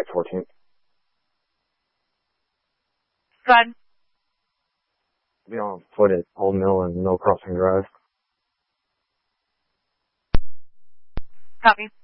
14th. Go ahead. Be on foot at Old Mill and Mill Crossing Drive. Copy.